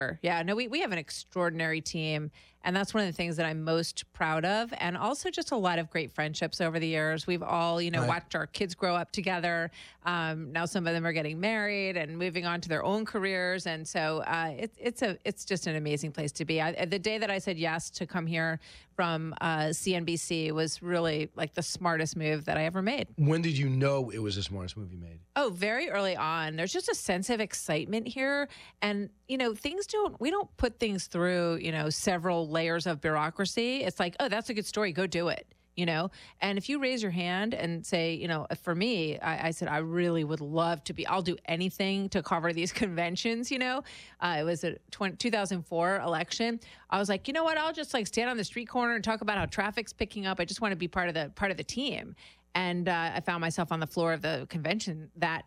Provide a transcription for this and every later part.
Yeah, no, we have an extraordinary team. And that's one of the things that I'm most proud of. And also just a lot of great friendships over the years. We've all, Right. watched our kids grow up together. Now some of them are getting married and moving on to their own careers. And so it's just an amazing place to be. The day that I said yes to come here from CNBC was really like the smartest move that I ever made. When did you know it was the smartest move you made? Oh, very early on. There's just a sense of excitement here. And, we don't put things through, several layers of bureaucracy. It's like, oh, that's a good story. Go do it. And if you raise your hand and say, for me, I said, I really would love to I'll do anything to cover these conventions. It was a 2004 election. I was like, you know what? I'll just stand on the street corner and talk about how traffic's picking up. I just want to be part of the team. And I found myself on the floor of the convention that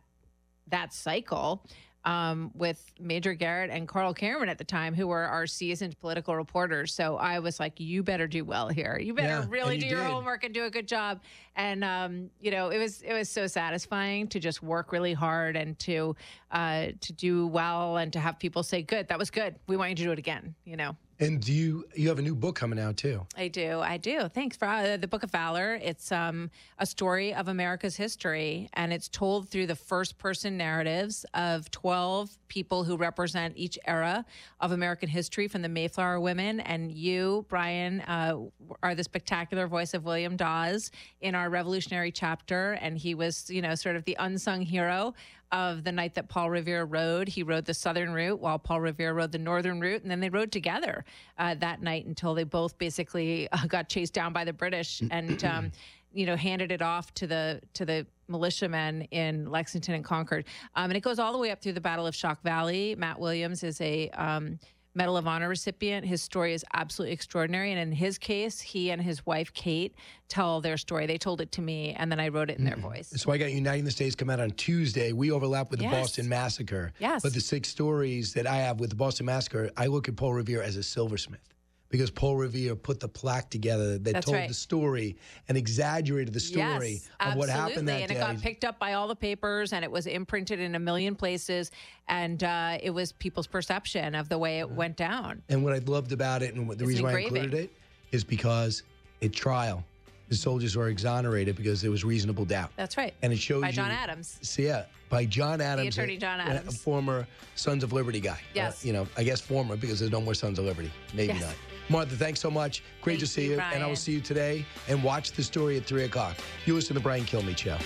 cycle with Major Garrett and Carl Cameron at the time, who were our seasoned political reporters. So I was like, you better do well here. You better really do your homework and do a good job. And, it was so satisfying to just work really hard and to do well and to have people say, good, that was good. We want you to do it again, And you have a new book coming out too. I do. Thanks for the Book of Valor. It's a story of America's history, and it's told through the first-person narratives of 12 people who represent each era of American history, from the Mayflower women. And you, Brian, are the spectacular voice of William Dawes in our Revolutionary chapter, and he was, sort of the unsung hero of the night that Paul Revere rode. He rode the southern route while Paul Revere rode the northern route, and then they rode together that night until they both basically got chased down by the British and handed it off to the militiamen in Lexington and Concord. And it goes all the way up through the Battle of Shock Valley. Matt Williams is a Medal of Honor recipient. His story is absolutely extraordinary. And in his case, he and his wife, Kate, tell their story. They told it to me, and then I wrote it in their voice. So I got Uniting the States come out on Tuesday. We overlap with the Boston Massacre. Yes. But the 6 stories that I have with the Boston Massacre, I look at Paul Revere as a silversmith, because Paul Revere put the plaque together that told the story and exaggerated the story of what happened that day. And it got picked up by all the papers, and it was imprinted in a million places, and it was people's perception of the way it went down. And what I loved about it, and the reason why I included it, is because at trial, the soldiers were exonerated because there was reasonable doubt. That's right. And it shows by John Adams. So by John Adams. The attorney John Adams. A former Sons of Liberty guy. Yes. I guess former, because there's no more Sons of Liberty. Maybe not. Martha, thanks so much. Great to see you. Brian. And I will see you today. And watch the story at 3 o'clock. You listen to the Brian Kilmeade Show.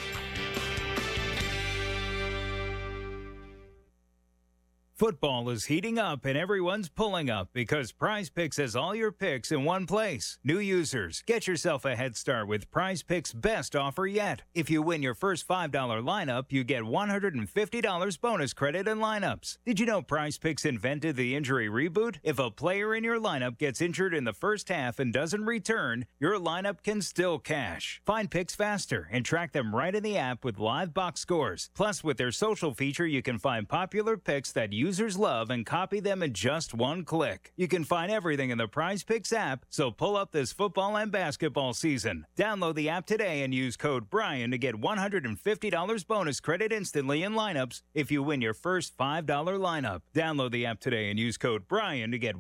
Football is heating up and everyone's pulling up because Prize Picks has all your picks in one place. New users, get yourself a head start with Prize Picks' best offer yet. If you win your first $5 lineup, you get $150 bonus credit in lineups. Did you know Prize Picks invented the injury reboot? If a player in your lineup gets injured in the first half and doesn't return, your lineup can still cash. Find picks faster and track them right in the app with live box scores. Plus, with their social feature, you can find popular picks that users love and copy them in just one click. You can find everything in the Prize Picks app, so pull up this football and basketball season. Download the app today and use code Brian to get $150 bonus credit instantly in lineups if you win your first $5 lineup. Download the app today and use code Brian to get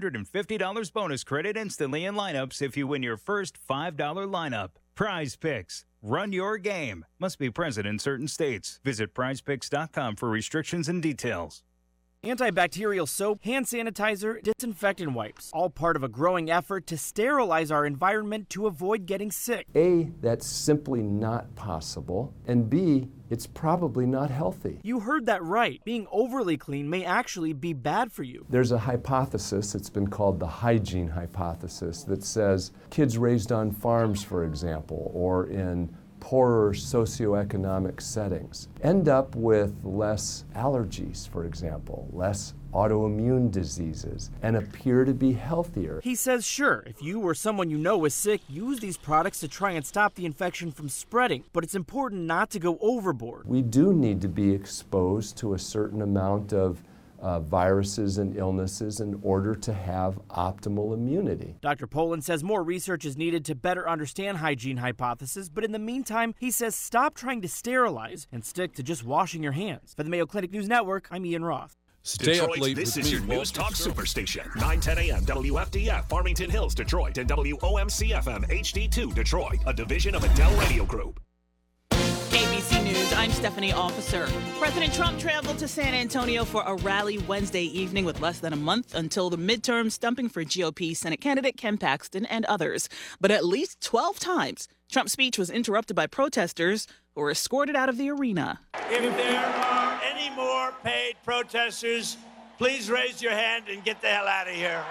$150 bonus credit instantly in lineups if you win your first $5 lineup. Prize Picks. Run your game. Must be present in certain states. Visit prizepicks.com for restrictions and details. Antibacterial soap, hand sanitizer, disinfectant wipes, all part of a growing effort to sterilize our environment to avoid getting sick. A, that's simply not possible, and B, it's probably not healthy. You heard that right. Being overly clean may actually be bad for you. There's a hypothesis, it's been called the hygiene hypothesis, that says kids raised on farms, for example, or in poorer socioeconomic settings end up with less allergies, for example, less autoimmune diseases, and appear to be healthier. He says, sure, if you or someone you know is sick, use these products to try and stop the infection from spreading, but it's important not to go overboard. We do need to be exposed to a certain amount of viruses and illnesses in order to have optimal immunity. Dr. Poland says more research is needed to better understand hygiene hypothesis, but in the meantime, he says stop trying to sterilize and stick to just washing your hands. For the Mayo Clinic News Network, I'm Ian Roth. Stay Detroit, up late this with is me, your News Walter Talk Show. Superstation. 9:10 a.m. WFDF, Farmington Hills, Detroit, and WOMC-FM HD2, Detroit, a division of Adele Radio Group. ABC News, I'm Stephanie Officer. President Trump traveled to San Antonio for a rally Wednesday evening with less than a month until the midterm, stumping for GOP Senate candidate Ken Paxton and others. But at least 12 times, Trump's speech was interrupted by protesters who were escorted out of the arena. If there are any more paid protesters, please raise your hand and get the hell out of here.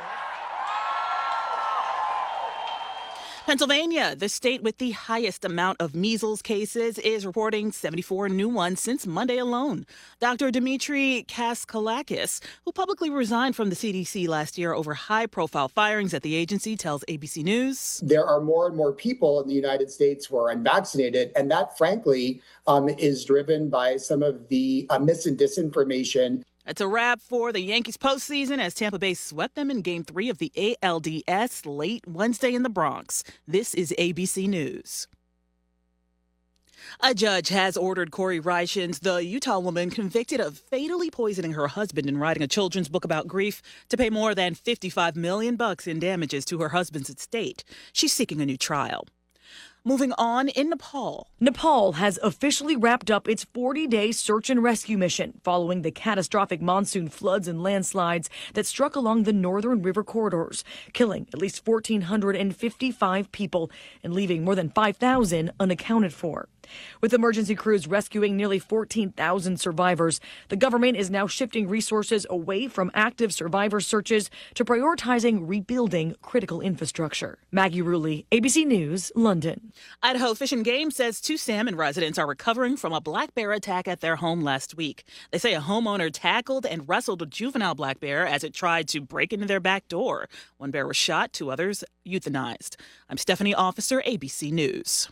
Pennsylvania, the state with the highest amount of measles cases, is reporting 74 new ones since Monday alone. Dr. Dimitri Kaskalakis, who publicly resigned from the CDC last year over high-profile firings at the agency, tells ABC News. There are more and more people in the United States who are unvaccinated, and that, frankly, is driven by some of the mis and disinformation. It's a wrap for the Yankees postseason as Tampa Bay swept them in Game 3 of the ALDS late Wednesday in the Bronx. This is ABC News. A judge has ordered Corey Reichens, the Utah woman convicted of fatally poisoning her husband and writing a children's book about grief, to pay more than $55 million in damages to her husband's estate. She's seeking a new trial. Moving on, in Nepal. Nepal has officially wrapped up its 40-day search and rescue mission following the catastrophic monsoon floods and landslides that struck along the northern river corridors, killing at least 1,455 people and leaving more than 5,000 unaccounted for. With emergency crews rescuing nearly 14,000 survivors, the government is now shifting resources away from active survivor searches to prioritizing rebuilding critical infrastructure. Maggie Rulli, ABC News, London. Idaho Fish and Game says 2 salmon residents are recovering from a black bear attack at their home last week. They say a homeowner tackled and wrestled a juvenile black bear as it tried to break into their back door. 1 bear was shot, 2 others euthanized. I'm Stephanie Officer, ABC News.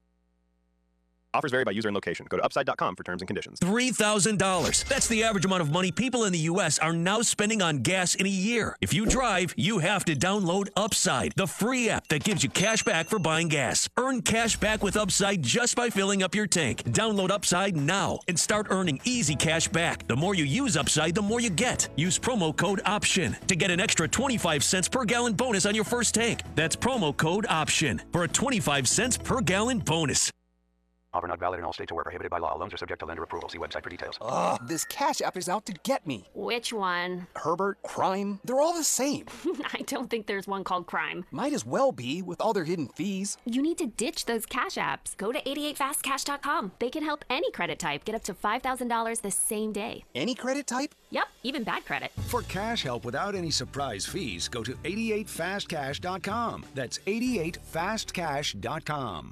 Offers vary by user and location. Go to upside.com for terms and conditions. $3,000. That's the average amount of money people in the U.S. are now spending on gas in a year. If you drive, you have to download Upside, the free app that gives you cash back for buying gas. Earn cash back with Upside just by filling up your tank. Download Upside now and start earning easy cash back. The more you use Upside, the more you get. Use promo code OPTION to get an extra 25 cents per gallon bonus on your first tank. That's promo code OPTION for a 25 cents per gallon bonus. Offer not valid in all states or where prohibited by law. Loans are subject to lender approval. See website for details. Ugh, this Cash App is out to get me. Which one? Herbert, Crime, they're all the same. I don't think there's one called Crime. Might as well be, with all their hidden fees. You need to ditch those Cash Apps. Go to 88fastcash.com. They can help any credit type get up to $5,000 the same day. Any credit type? Yep, even bad credit. For cash help without any surprise fees, go to 88fastcash.com. That's 88fastcash.com.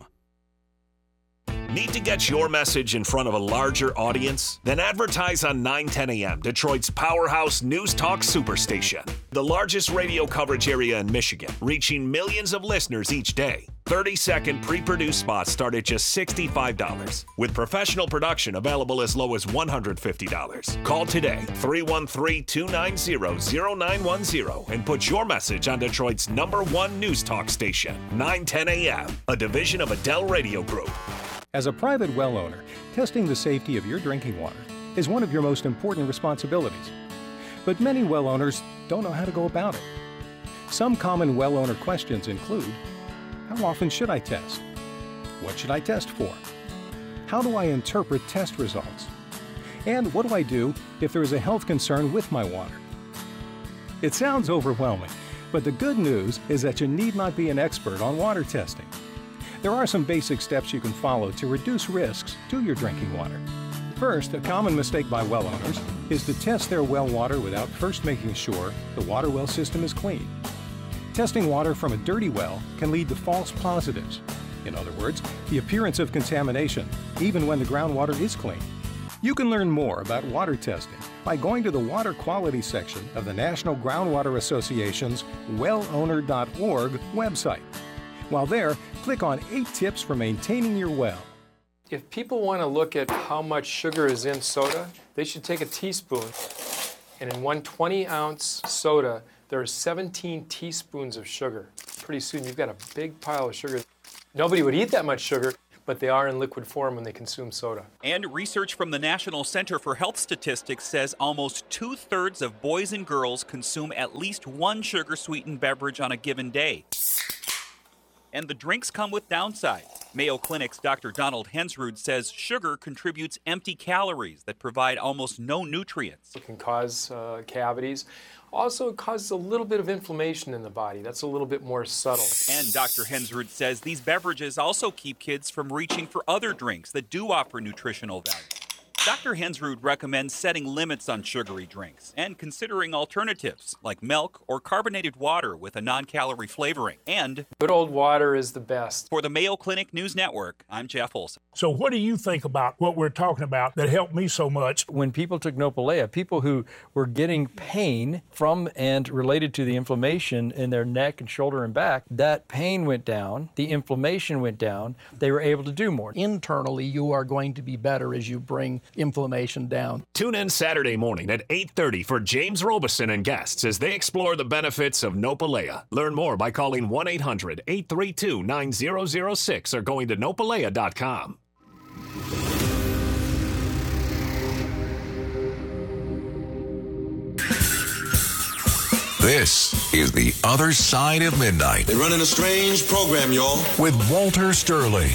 Need to get your message in front of a larger audience? Then advertise on 910 a.m., Detroit's powerhouse News Talk Superstation. The largest radio coverage area in Michigan, reaching millions of listeners each day. 30-second pre-produced spots start at just $65, with professional production available as low as $150. Call today, 313-290-0910, and put your message on Detroit's #1 News Talk station, 910 a.m., a division of Adele Radio Group. As a private well owner, testing the safety of your drinking water is one of your most important responsibilities. But many well owners don't know how to go about it. Some common well owner questions include, how often should I test? What should I test for? How do I interpret test results? And what do I do if there is a health concern with my water? It sounds overwhelming, but the good news is that you need not be an expert on water testing. There are some basic steps you can follow to reduce risks to your drinking water. First, a common mistake by well owners is to test their well water without first making sure the water well system is clean. Testing water from a dirty well can lead to false positives. In other words, the appearance of contamination, even when the groundwater is clean. You can learn more about water testing by going to the water quality section of the National Groundwater Association's wellowner.org website. While there, click on 8 tips for maintaining your well. If people want to look at how much sugar is in soda, they should take a teaspoon, and in one 20-ounce soda, there are 17 teaspoons of sugar. Pretty soon, you've got a big pile of sugar. Nobody would eat that much sugar, but they are in liquid form when they consume soda. And research from the National Center for Health Statistics says almost 2/3 of boys and girls consume at least one sugar-sweetened beverage on a given day. And the drinks come with downsides. Mayo Clinic's Dr. Donald Hensrud says sugar contributes empty calories that provide almost no nutrients. It can cause cavities. Also, it causes a little bit of inflammation in the body. That's a little bit more subtle. And Dr. Hensrud says these beverages also keep kids from reaching for other drinks that do offer nutritional value. Dr. Hensrud recommends setting limits on sugary drinks and considering alternatives like milk or carbonated water with a non-calorie flavoring. And good old water is the best. For the Mayo Clinic News Network, I'm Jeff Olson. So what do you think about what we're talking about that helped me so much? When people took Nopalea, people who were getting pain from and related to the inflammation in their neck and shoulder and back, that pain went down, the inflammation went down, they were able to do more. Internally, you are going to be better as you bring inflammation down. Tune in Saturday morning at 8:30 for James Robeson and guests as they explore the benefits of Nopalea. Learn more by calling 1-800-832-9006 or going to nopalea.com. This is The Other Side of Midnight. They're running a strange program, y'all. With Walter Sterling.